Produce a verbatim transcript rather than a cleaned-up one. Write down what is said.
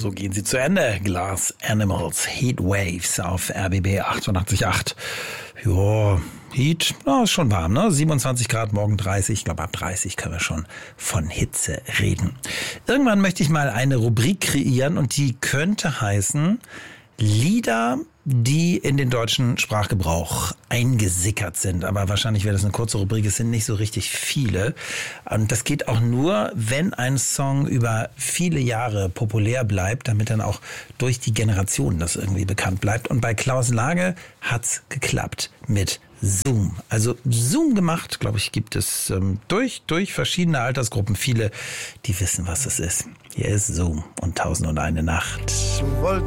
so gehen sie zu Ende. Glass Animals, Heat Waves auf R B B achtundachtzig Komma acht. Ja, Heat, na, ist schon warm, ne? siebenundzwanzig Grad, morgen dreißig. Ich glaube, ab dreißig können wir schon von Hitze reden. Irgendwann möchte ich mal eine Rubrik kreieren und die könnte heißen Lieder, die in den deutschen Sprachgebrauch eingesickert sind. Aber wahrscheinlich wäre das eine kurze Rubrik. Es sind nicht so richtig viele. Und das geht auch nur, wenn ein Song über viele Jahre populär bleibt, damit dann auch durch die Generationen das irgendwie bekannt bleibt. Und bei Klaus Lage hat's geklappt mit Zoom. Also Zoom gemacht, glaube ich, gibt es ähm, durch, durch verschiedene Altersgruppen viele, die wissen, was es ist. Hier ist Zoom und Tausend und eine Nacht.